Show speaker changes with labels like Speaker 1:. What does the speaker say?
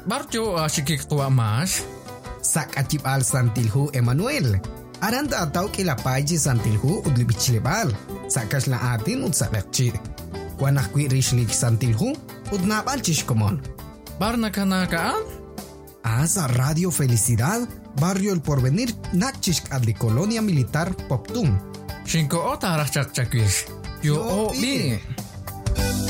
Speaker 1: Barjo ashikik tua mas.
Speaker 2: Sak atibal Santilhu Emmanuel. Aranda ataw kila paji Santilhu udlibichilebal. Sakas la atin udsakakchi. Wanakwi rishlik Santilhu udnabal chishkomon.
Speaker 1: Barna kanakaan?
Speaker 2: Asa Radio Felicidad, Barrio El Porvenir, Nakchishk adli Colonia Militar Poptum.
Speaker 1: Shinko ota rachakchakwish. Yo o bi.